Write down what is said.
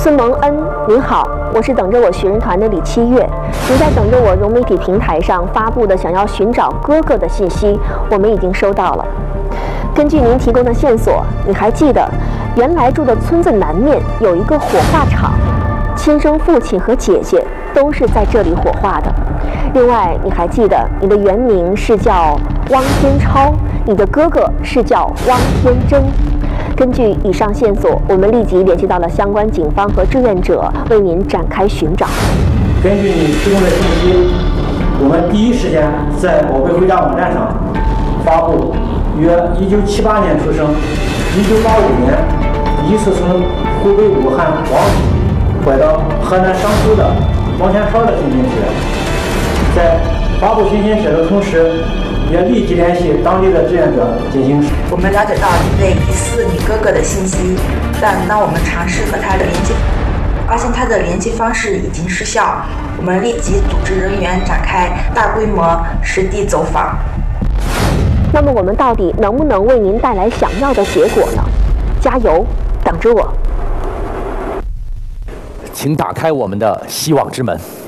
孙蒙恩，您好，我是等着我寻人团的李七月。您在等着我融媒体平台上发布的想要寻找哥哥的信息，我们已经收到了。根据您提供的线索，你还记得原来住的村子南面有一个火化场，亲生父亲和姐姐都是在这里火化的。另外，你还记得你的原名是叫汪天超，你的哥哥是叫汪天真。根据以上线索，我们立即联系到了相关警方和志愿者，为您展开寻找。 根据你提供的信息，我们第一时间在宝贝回家网站上发布约1978年出生，1985年疑似从湖北武汉黄陂拐到河南商丘的王天超的寻亲帖。在发布寻亲帖的同时，也立即联系当地的志愿者进行。 我们了解到一位疑似你哥哥的信息，但当我们尝试和他的联系，发现他的联系方式已经失效。我们立即组织人员展开大规模实地走访。 那么我们到底能不能为您带来想要的结果呢？加油，等着我。 请打开我们的希望之门。